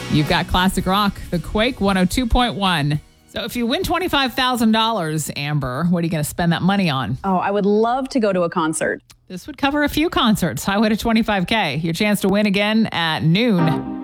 You've got classic rock, The Quake 102.1. So if you win $25,000, Amber, what are you going to spend that money on? Oh, I would love to go to a concert. This would cover a few concerts. Highway to 25K. Your chance to win again at noon.